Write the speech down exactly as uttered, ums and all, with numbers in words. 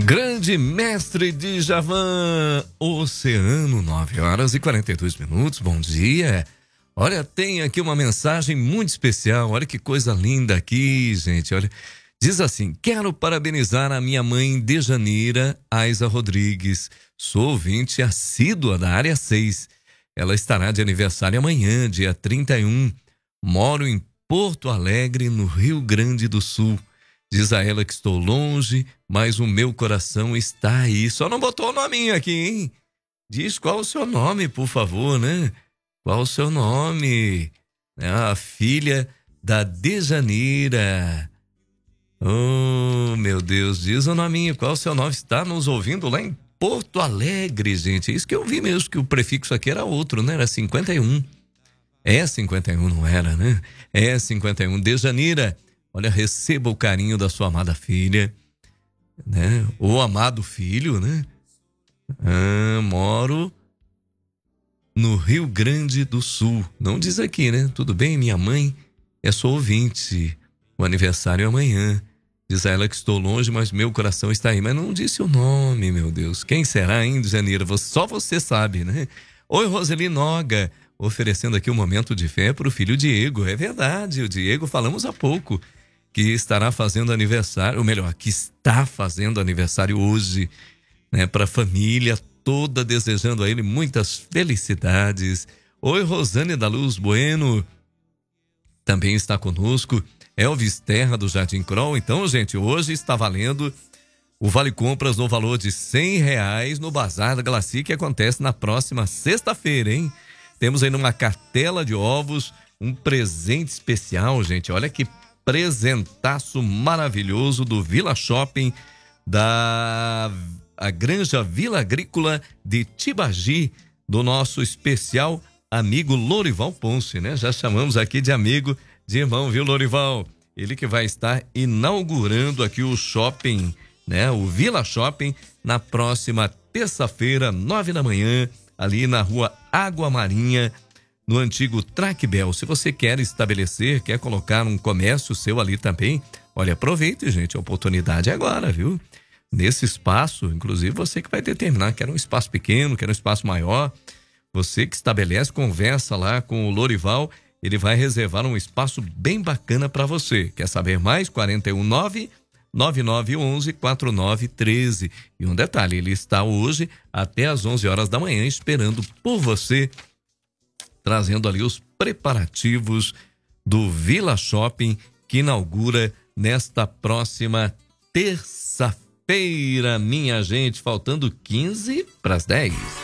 Grande mestre Djavan, Oceano, nove horas e quarenta e dois minutos, bom dia. Olha, tem aqui uma mensagem muito especial, olha que coisa linda aqui, gente, olha. Diz assim: quero parabenizar a minha mãe Dejanira Aiza Rodrigues, sou ouvinte assídua da área seis. Ela estará de aniversário amanhã, dia trinta e um. Moro em Porto Alegre, no Rio Grande do Sul. Diz a ela que estou longe, mas o meu coração está aí. Só não botou o nominho aqui, hein? Diz qual o seu nome, por favor, né? Qual o seu nome? É a filha da Dejanira. Oh, meu Deus, diz o nominho. Qual o seu nome? Está nos ouvindo lá em Porto Alegre, gente. Isso que eu vi mesmo, que o prefixo aqui era outro, né? Era cinquenta e um. É cinquenta e um, não era, né? É cinquenta e um. Dejanira, olha, receba o carinho da sua amada filha, né? Ou amado filho, né? Ah, moro no Rio Grande do Sul. Não diz aqui, né? Tudo bem, minha mãe é sua ouvinte. O aniversário é amanhã. Diz a ela que estou longe, mas meu coração está aí. Mas não disse o nome, meu Deus. Quem será, hein, Dejanira? Só você sabe, né? Oi, Roseli Noga. Oferecendo aqui um momento de fé para o filho Diego. É verdade, o Diego, falamos há pouco, que estará fazendo aniversário, ou melhor, que está fazendo aniversário hoje, né, para a família toda, desejando a ele muitas felicidades. Oi, Rosane da Luz Bueno, também está conosco. Elvis Terra do Jardim Kroll. Então, gente, hoje está valendo o Vale Compras no valor de cem reais no Bazar da Glaci, que acontece na próxima sexta-feira, hein? Temos aí uma cartela de ovos, um presente especial, gente. Olha que presentaço maravilhoso do Vila Shopping, da a Granja Vila Agrícola de Tibagi, do nosso especial amigo Lorival Ponce, né? Já chamamos aqui de amigo, de irmão, viu, Lorival? Ele que vai estar inaugurando aqui o shopping, né? O Vila Shopping, na próxima terça-feira, nove da manhã, ali na rua Água Marinha, no antigo Traquebel. Se você quer estabelecer, quer colocar um comércio seu ali também, olha, aproveite, gente, a oportunidade é agora, viu? Nesse espaço, inclusive você que vai determinar, quer um espaço pequeno, quer um espaço maior, você que estabelece, conversa lá com o Lorival, ele vai reservar um espaço bem bacana para você. Quer saber mais? quarenta e um nove, nove nove um um, quatro nove um três. E um detalhe, ele está hoje até às onze horas da manhã esperando por você, trazendo ali os preparativos do Vila Shopping, que inaugura nesta próxima terça-feira, minha gente, faltando quinze para as dez.